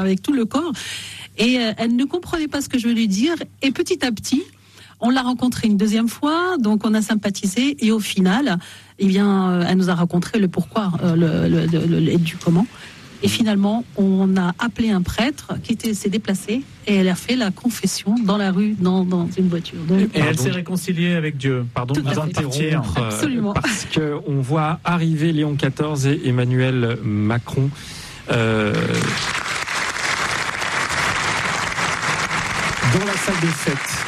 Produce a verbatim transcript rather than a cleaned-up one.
avec tout le corps. Et euh, elle ne comprenait pas ce que je voulais lui dire. Et petit à petit, on l'a rencontrée une deuxième fois, donc on a sympathisé. Et au final, eh bien, euh, elle nous a raconté le pourquoi, euh, le, le, le, le, le du comment. Et finalement, on a appelé un prêtre qui était, s'est déplacé et elle a fait la confession dans la rue, dans, dans une voiture. Donc, et elle s'est réconciliée avec Dieu. Pardon de vous interrompre, Absolument. Parce qu'on voit arriver Léon quatorze et Emmanuel Macron. Euh, dans la salle des fêtes.